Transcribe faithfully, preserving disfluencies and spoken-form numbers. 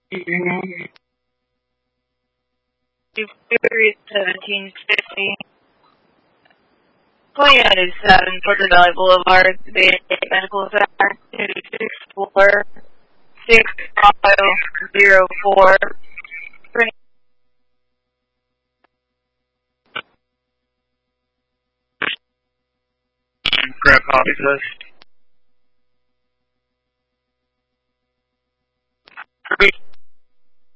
seventeen fifty. twenty ninety-seven, Porter Valley Boulevard, Bay State Medical Center, two six four, six five zero four. Grab copy, sis.